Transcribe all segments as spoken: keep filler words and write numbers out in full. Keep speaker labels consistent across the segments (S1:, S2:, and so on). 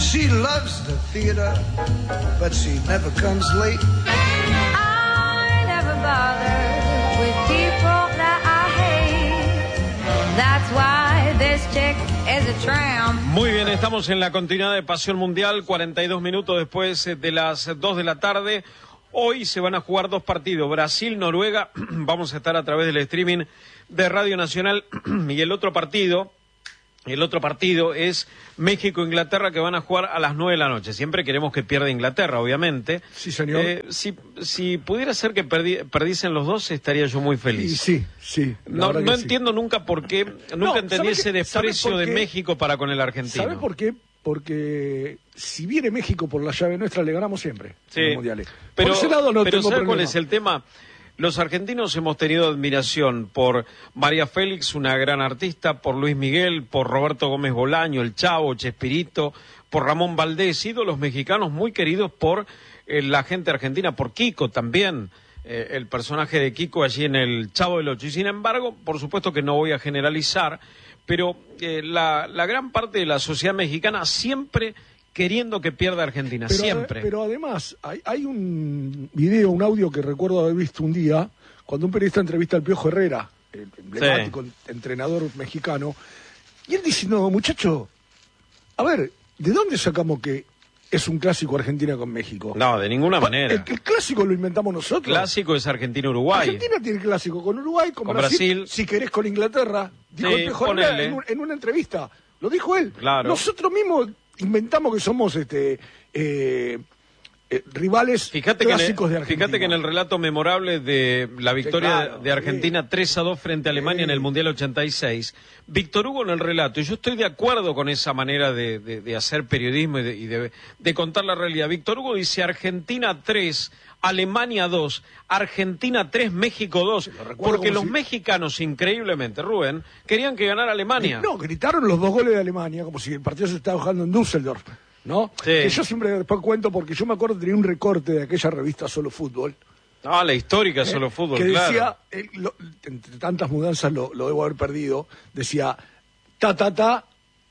S1: She loves the theater, but she never comes late.
S2: I never bother with people that I hate. That's why this chick is a tramp.
S3: Muy bien, estamos en la continuidad de Pasión Mundial, cuarenta y dos minutos después de las dos de la tarde. Hoy se van a jugar dos partidos, Brasil-Noruega, vamos a estar a través del streaming de Radio Nacional, y el otro partido... El otro partido es México-Inglaterra, que van a jugar a las nueve de la noche. Siempre queremos que pierda Inglaterra, obviamente.
S4: Sí, señor.
S3: Eh, si, si pudiera ser que perdi, perdiesen los dos, estaría yo muy feliz.
S4: Sí, sí. sí
S3: no no entiendo sí. nunca por qué, nunca no, entendí ese desprecio de México para con el argentino.
S4: ¿Sabes por qué? Porque si viene México por la llave nuestra, le ganamos siempre
S3: sí.
S4: en los mundiales.
S3: Pero,
S4: por ese lado no
S3: pero
S4: tengo
S3: ¿sabes
S4: problema.
S3: cuál es el tema? Los argentinos hemos tenido admiración por María Félix, una gran artista, por Luis Miguel, por Roberto Gómez Bolaño, el Chavo, Chespirito, por Ramón Valdés, ídolos mexicanos muy queridos por eh, la gente argentina, por Kiko también, eh, el personaje de Kiko allí en el Chavo del Ocho. Y sin embargo, por supuesto que no voy a generalizar, pero eh, la, la gran parte de la sociedad mexicana siempre queriendo que pierda Argentina,
S4: pero,
S3: siempre.
S4: Pero además, hay, hay un video, un audio que recuerdo haber visto un día, cuando un periodista entrevista al Piojo Herrera, el emblemático sí. entrenador mexicano, y él diciendo, muchacho, a ver, ¿de dónde sacamos que es un clásico Argentina con México?
S3: No, de ninguna manera.
S4: El, el clásico lo inventamos nosotros.
S3: Clásico es Argentina-Uruguay.
S4: Argentina tiene clásico con Uruguay, con,
S3: con
S4: Brasil,
S3: Brasil,
S4: si querés con Inglaterra. Dijo
S3: sí,
S4: el Piojo Herrera en, un, en una entrevista, lo dijo él.
S3: Claro.
S4: Nosotros mismos inventamos que somos este eh, eh, rivales
S3: fíjate
S4: clásicos
S3: que el,
S4: de Argentina.
S3: Fíjate que en el relato memorable de la victoria sí, claro, de Argentina sí. tres a dos frente a Alemania sí. en el Mundial ochenta y seis, Víctor Hugo en el relato, y yo estoy de acuerdo con esa manera de, de, de hacer periodismo y, de, y de, de contar la realidad. Víctor Hugo dice Argentina tres, Alemania dos, Argentina tres, México dos, porque los si... mexicanos, increíblemente, Rubén, querían que ganara Alemania.
S4: No, gritaron los dos goles de Alemania, como si el partido se estaba jugando en Düsseldorf, ¿no? Sí. Que yo siempre después cuento, porque yo me acuerdo que tenía un recorte de aquella revista Solo Fútbol.
S3: Ah, la histórica eh, Solo Fútbol,
S4: que
S3: claro.
S4: decía, eh, lo, entre tantas mudanzas lo, lo debo haber perdido, decía, ta, ta, ta,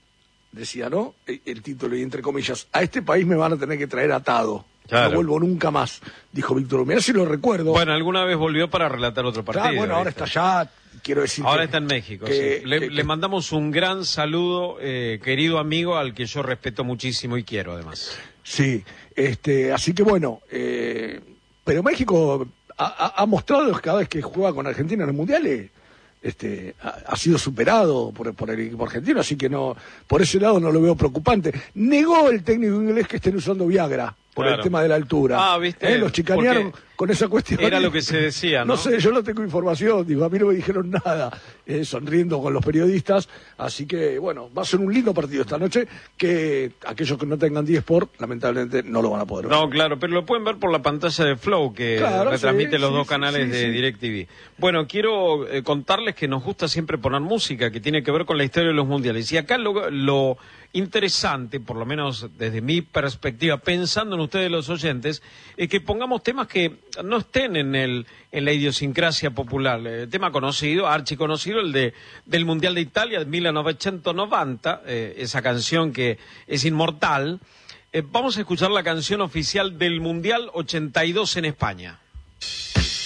S4: decía, ¿no? El, el título, y entre comillas, a este país me van a tener que traer atado. Claro. No vuelvo nunca más, dijo Víctor. Mirá si lo recuerdo.
S3: Bueno, alguna vez volvió para relatar otro partido.
S4: Claro, bueno, ahora está allá, quiero decir.
S3: Ahora
S4: que,
S3: está en México,
S4: que,
S3: sí. Le,
S4: que,
S3: le mandamos un gran saludo, eh, querido amigo, al que yo respeto muchísimo y quiero, además.
S4: Sí, este, así que bueno, eh, pero México ha, ha mostrado que cada vez que juega con Argentina en los mundiales, este, ha, ha sido superado por, por el equipo argentino, así que no, por ese lado no lo veo preocupante. Negó el técnico inglés que estén usando Viagra por claro. el tema de la altura.
S3: Ah, ¿viste?
S4: ¿Eh? Los chicanearon con esa cuestión.
S3: Era lo que se decía, ¿no?
S4: No sé, yo no tengo información, digo, a mí no me dijeron nada, eh, sonriendo con los periodistas, así que, bueno, va a ser un lindo partido esta noche, que aquellos que no tengan diez por, lamentablemente, no lo van a poder ver.
S3: No, claro, pero lo pueden ver por la pantalla de Flow, que claro, retransmite sí, los sí, dos canales sí, de sí. DirecTV. Bueno, quiero eh, contarles que nos gusta siempre poner música que tiene que ver con la historia de los mundiales, y acá lo... lo interesante, por lo menos desde mi perspectiva, pensando en ustedes los oyentes, es que pongamos temas que no estén en el en la idiosincrasia popular. El tema conocido, archiconocido, el de del Mundial de Italia de mil novecientos noventa, eh, esa canción que es inmortal. Eh, vamos a escuchar la canción oficial del Mundial ochenta y dos en España.